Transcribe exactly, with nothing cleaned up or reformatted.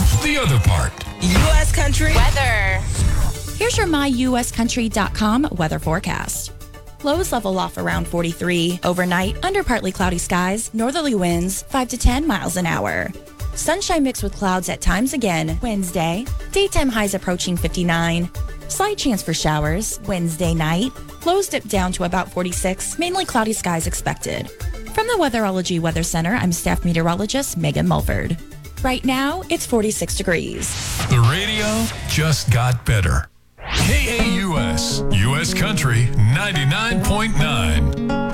the other part. U S Country Weather. Here's your my U S country dot com weather forecast. Lows level off around forty-three. Overnight, under partly cloudy skies, northerly winds five to ten miles an hour. Sunshine mixed with clouds at times again Wednesday. Daytime highs approaching fifty-nine. Slight chance for showers Wednesday night. Lows dip down to about forty-six. Mainly cloudy skies expected. From the Weatherology Weather Center, I'm staff meteorologist Megan Mulford. Right now, it's forty-six degrees. The radio just got better. K A U S, U S Country ninety-nine point nine.